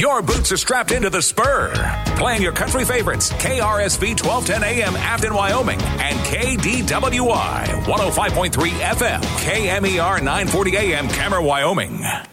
Your boots are strapped into the Spur. Playing your country favorites, KRSV 1210 AM Afton, Wyoming, and KDWI 105.3 FM, KMER 940 AM Cameron, Wyoming.